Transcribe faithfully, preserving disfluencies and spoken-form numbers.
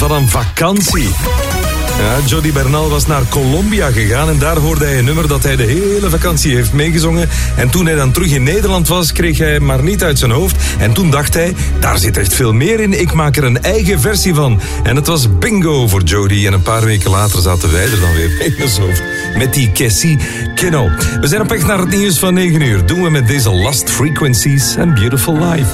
Wat een vakantie. Ja, Jody Bernal was naar Colombia gegaan en daar hoorde hij een nummer dat hij de hele vakantie heeft meegezongen. En toen hij dan terug in Nederland was, kreeg hij maar niet uit zijn hoofd. En toen dacht hij, daar zit echt veel meer in, ik maak er een eigen versie van. En het was bingo voor Jody. En een paar weken later zaten wij er dan weer mee in zijn hoofd. Met die Cassie Kino. We zijn op weg naar het nieuws van negen uur. Doen we met deze Lost Frequencies en Beautiful Life.